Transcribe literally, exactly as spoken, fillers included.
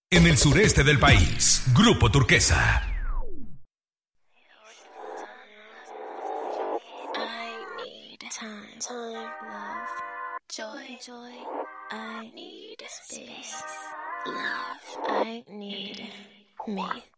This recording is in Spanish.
En el sureste del país, Grupo Turquesa. I need time, time, love, joy, joy. I need space, love. I need me.